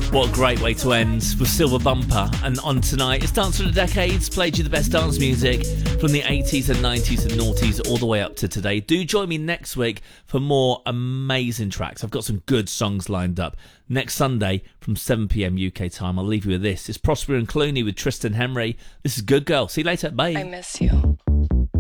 What a great way to end with Silver Bumper. And on tonight, it's Dance for the Decades, played you the best dance music from the 80s and 90s and noughties all the way up to today. Do join me next week for more amazing tracks. I've got some good songs lined up. Next Sunday from 7pm UK time, I'll leave you with this. It's Prosper and Clooney with Tristan Henry. This is Good Girl. See you later. Bye. I miss you.